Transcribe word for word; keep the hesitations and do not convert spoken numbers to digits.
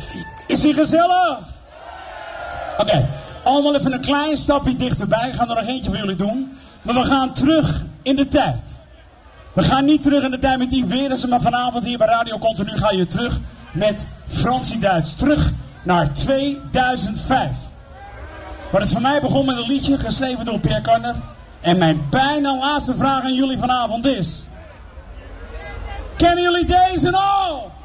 Is hij gezellig? Oké, okay. Allemaal even een klein stapje dichterbij. We gaan er nog eentje voor jullie doen. Maar we gaan terug in de tijd. We gaan niet terug in de tijd met die Werensen, maar vanavond hier bij Radio Continu ga je terug met Fransie Duits. Terug naar tweeduizend vijf. Waar het voor mij begon met een liedje geschreven door Pierre Karner. En mijn bijna laatste vraag aan jullie vanavond is... Kennen jullie deze al?